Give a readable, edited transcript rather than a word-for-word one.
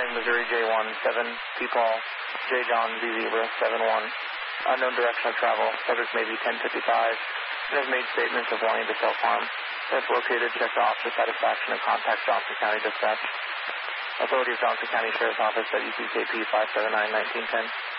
Missouri J1, 7 P-Paul, J. John, Z Zebra, 7-1. Unknown direction of travel. Subject may be 1055 and has made statements of wanting to self-harm. If located, check the officer satisfaction and contact Johnson County Dispatch. Authority of Johnson County Sheriff's Office, WPKP 579-1910.